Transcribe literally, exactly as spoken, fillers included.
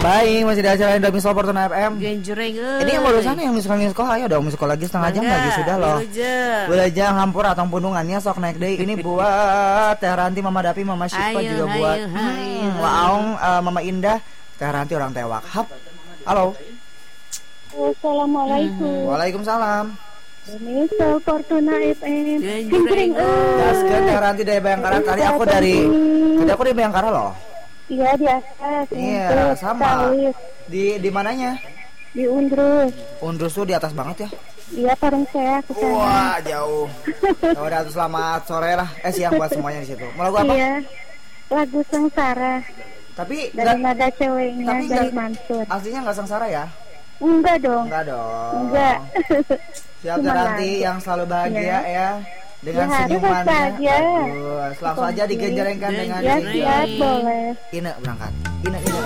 Baik, masih di acara Indomie Soal Fortuna F M. Genjreng. Ini yang barusan yang musical musical, ayo dong musical lagi setengah jam lagi sudah loh. Wilujeng hampur atau pundungannya sok naik deh. Ini buat Teh Ranti, Mama Dapi, Mama Syifa juga buat hmm, Waong, uh, Mama Indah, Teh Ranti orang Teh Wakhab. Halo. Assalamualaikum. Waalaikumsalam. Ini Soal Fortuna F M. Genjreng. Gaskeun Teh Ranti dari Bayangkara. Tadi aku dari Tadi aku dari Bayangkara loh. Iya biasa. Iya sama. Di di mananya? Di Undrus. Undrus tuh di atas banget ya? Iya Parung saya ke sana. Wah jauh. Udah tuh selamat sore lah. Eh siang buat semuanya di situ. Mau lagu apa? Iya. Lagu Sengsara. Tapi dari nada ceweknya tapi dari gak, Mansur. Aslinya nggak sengsara ya? Enggak dong. Enggak dong. Enggak. Siap Ranti yang selalu bahagia ya. ya. Dengan ya, senyumannya. Bagus. Langsung aja digenjrengkan dengan ya, siap, boleh. Ine berangkat. Ine Ine.